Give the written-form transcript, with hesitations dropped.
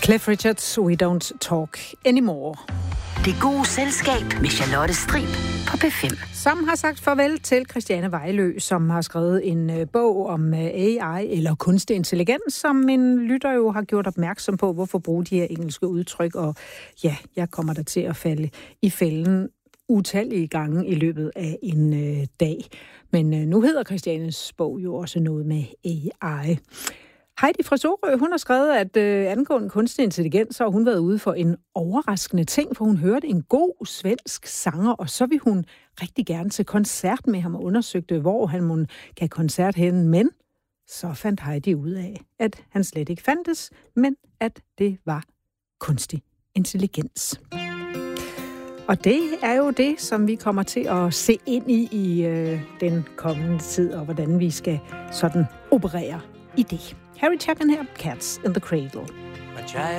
Cliff Richards, We Don't Talk Anymore. Det gode selskab med Charlotte Strib på P5. Som har sagt farvel til Christiane Vejlø, som har skrevet en bog om AI, eller kunstig intelligens, som en lytter jo har gjort opmærksom på, hvorfor bruge de her engelske udtryk. Og ja, jeg kommer der til at falde i fælden utallige gange i løbet af en dag. Men nu hedder Christianes bog jo også noget med AI. Heidi fra Sorø, hun har skrevet, at angående kunstig intelligens, så har hun været ude for en overraskende ting, for hun hørte en god svensk sanger, og så vil hun rigtig gerne til koncert med ham og undersøgte, hvor han må kan koncert henne. Men så fandt Heidi ud af, at han slet ikke fandtes, men at det var kunstig intelligens. Og det er jo det, som vi kommer til at se ind i den kommende tid, og hvordan vi skal sådan operere i det. Harry Chapman her, Cats in the Cradle. My child